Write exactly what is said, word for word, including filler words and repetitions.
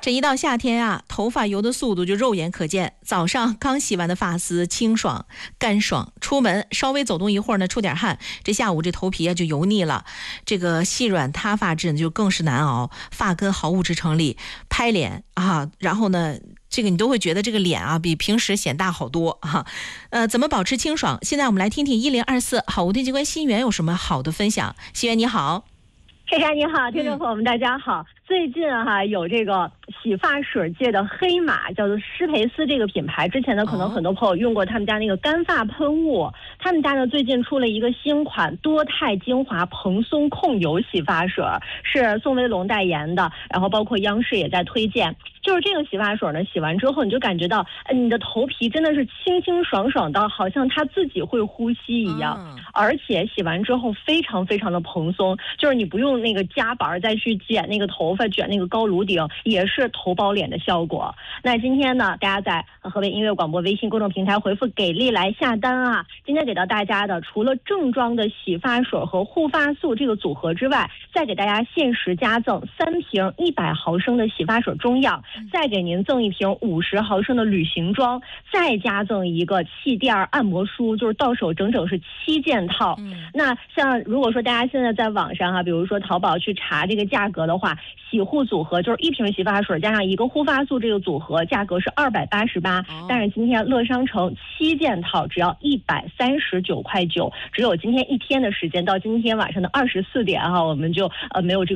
这一到夏天啊，头发油的速度就肉眼可见。早上刚洗完的发丝清爽干爽，出门稍微走动一会儿呢，出点汗，这下午这头皮啊就油腻了。这个细软塌发质就更是难熬，发根毫无支撑力，拍脸啊，然后呢，这个你都会觉得这个脸啊比平时显大好多啊。呃，怎么保持清爽？现在我们来听听一零二四好物天机关心源有什么好的分享。心源你好。 佩珊你好，听众朋友们大家好。嗯、最近哈有这个洗发水界的黑马，叫做施培斯这个品牌。之前呢，可能很多朋友用过他们家那个干发喷雾。他们家呢最近出了一个新款多肽精华蓬松控油洗发水，是宋威龙代言的，然后包括央视也在推荐。就是这个洗发水呢，洗完之后你就感觉到，呃、你的头皮真的是清清爽爽到好像它自己会呼吸一样，嗯、而且洗完之后非常非常的蓬松，就是你不用那个夹板再去剪那个头发，卷那个高颅顶，也是头包脸的效果。那今天呢，大家在河北音乐广播微信公众平台回复给力来下单啊！今天给到大家的除了正装的洗发水和护发素这个组合之外，再给大家限时加赠三瓶一百毫升的洗发水中药，再给您赠一瓶五十毫升的旅行装，再加赠一个气垫按摩梳，就是到手整整是七件套。嗯、那像如果说大家现在在网上哈、啊，比如说淘宝去查这个价格的话，洗护组合就是一瓶洗发水加上一个护发素，这个组合价格是二百八十八，但是今天乐商城七件套只要一百三十九块九，只有今天一天的时间，到今天晚上的二十四点哈、啊，我们就呃没有这个。